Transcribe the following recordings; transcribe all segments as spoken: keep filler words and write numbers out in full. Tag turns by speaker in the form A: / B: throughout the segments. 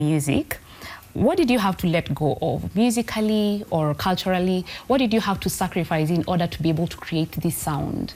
A: music. What did you have to let go of, musically or culturally? What did you have to sacrifice in order to be able to create this sound?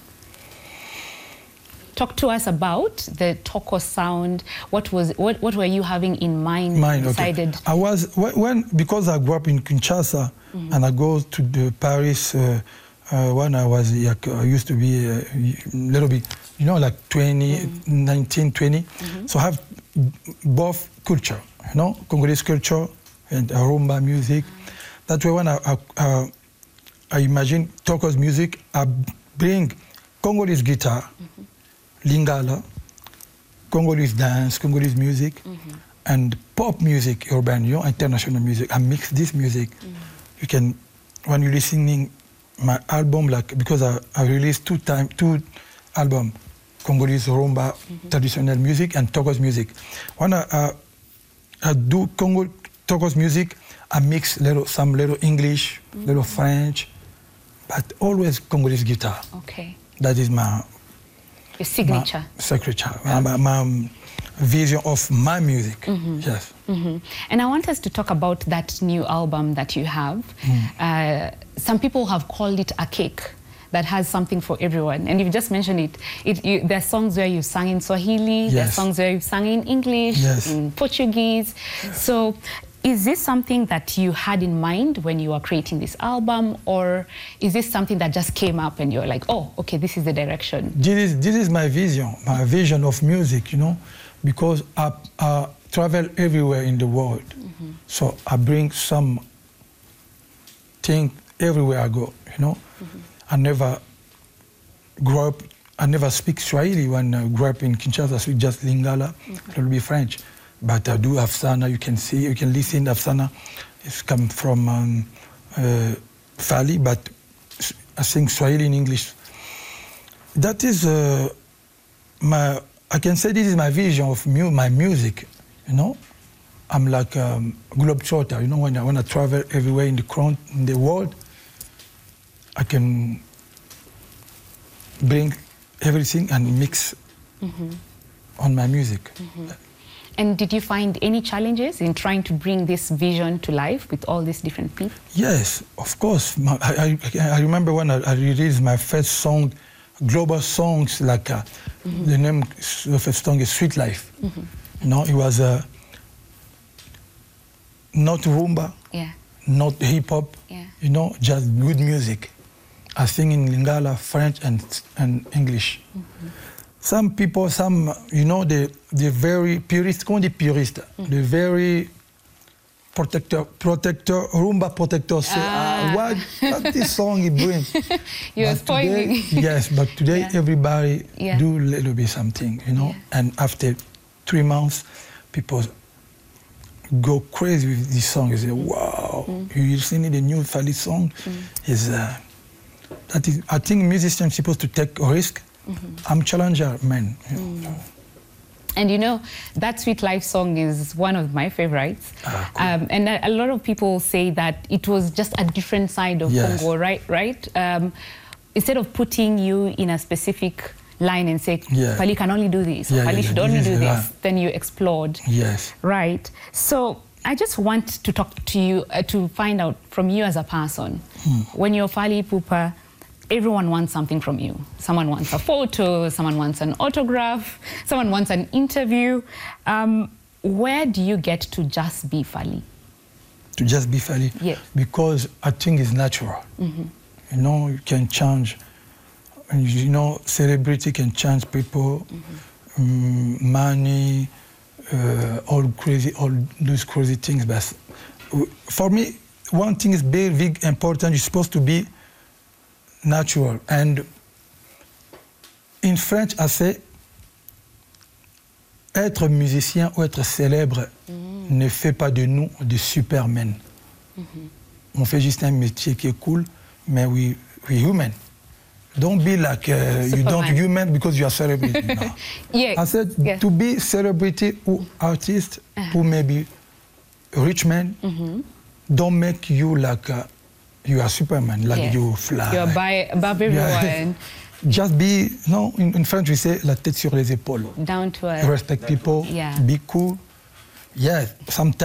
A: Talk to us about the Toko sound. What was what, what were you having in mind?
B: Mind,
A: decided?
B: Okay. I was when because I grew up in Kinshasa, mm-hmm. and I go to the Paris uh, uh, when I was like, I used to be a little bit, you know, like twenty, mm-hmm. nineteen, twenty. Mm-hmm. So I have both culture, you know, Congolese culture and uh, rumba music. Mm-hmm. That's why when I I, uh, I imagine Toko's music, I bring Congolese guitar. Mm-hmm. Lingala, Congolese dance, Congolese music, mm-hmm. and pop music, urban, you know, international music. I mix this music. Mm-hmm. You can, when you're listening my album, like because I, I released two time two album, Congolese rumba, mm-hmm. traditional music, and Toko's music. When I, uh, I do Congo Toko's music, I mix little some little English, mm-hmm. little French, but always Congolese guitar.
A: Okay.
B: That is my.
A: Your signature.
B: My signature, yeah. my, my vision of my music, mm-hmm. yes.
A: Mm-hmm. And I want us to talk about that new album that you have. Mm. Uh, some people have called it a cake that has something for everyone. And you've just mentioned it. it you, there are songs where you sang in Swahili, yes. there are songs where you sang in English,
B: yes.
A: in Portuguese. Yes. So is this something that you had in mind when you were creating this album, or is this something that just came up and you're like, oh, okay, this is the direction?
B: This is, this is my vision, my vision of music, you know, because I, I travel everywhere in the world. Mm-hmm. So I bring some thing everywhere I go, you know. Mm-hmm. I never grew up, I never speak Swahili when I grew up in Kinshasa, I speak just Lingala, mm-hmm. a little bit French. But I do Afsana, you can see, you can listen to Afsana. It's come from um, uh, Fali, but I sing Swahili in English. That is uh, my, I can say this is my vision of mu my music, you know? I'm like a um, globetrotter, you know, when I, when I travel everywhere in the, crown, in the world, I can bring everything and mix mm-hmm. on my music. Mm-hmm.
A: And did you find any challenges in trying to bring this vision to life with all these different people?
B: Yes, of course. I, I, I remember when I, I released my first song, global songs, like uh, mm-hmm. the name of the first song is Sweet Life. Mm-hmm. You know, it was uh, not rumba,
A: yeah.
B: not hip-hop, yeah. you know, just good music. I sing in Lingala, French, and, and English. Mm-hmm. Some people, some, you know, the the very purist, qu'on dit puriste, mm-hmm. the very protector, protector, rumba protector say, ah. ah, what, what this song it brings.
A: You're
B: but
A: spoiling.
B: Today, yes, but today yeah. everybody
A: yeah.
B: do a little bit something, you know, yeah. and after three months, people go crazy with this song. You say, wow, mm-hmm. you listening to the new Fali song? Mm-hmm. Is uh, that is, I think musicians are supposed to take a risk. Mm-hmm. I'm challenger, man. Mm.
A: And you know, that Sweet Life song is one of my favorites.
B: Ah, cool.
A: um, and a, a lot of people say that it was just a different side of
B: yes.
A: Congo, right? Right? Um, instead of putting you in a specific line and say, yeah. Fali can only do this,
B: yeah,
A: or Fali
B: yeah,
A: should
B: yeah.
A: only
B: this
A: do this,
B: right.
A: then you explored.
B: Yes.
A: Right. So I just want to talk to you, uh, to find out from you as a person, hmm. when you're Fali Ipupa, everyone wants something from you. Someone wants a photo, someone wants an autograph, someone wants an interview. Um, where do you get to just be Fali?
B: To just be Fali?
A: Yes.
B: Because I think it's natural. Mm-hmm. You know, you can change, you know, celebrity can change people, mm-hmm. um, money, uh, all crazy, all those crazy things. But for me, one thing is very big, important, you're supposed to be natural. And in French, I say, être musicien ou être célèbre mm-hmm. ne fait pas de nous des supermen. Mm-hmm. On fait juste un métier qui est cool, mais we we human. Don't be like uh, you don't human because you are celebrity. No.
A: yeah.
B: I said
A: yeah.
B: to be celebrity or artist uh-huh. who may be rich man, mm-hmm. don't make you like a, you are Superman, like yes. you fly.
A: You're by, above everyone.
B: Yeah. Just be, no, in, in French we say la tête sur les épaules.
A: Down to earth.
B: Respect people,
A: yeah.
B: be cool, Yes, sometimes.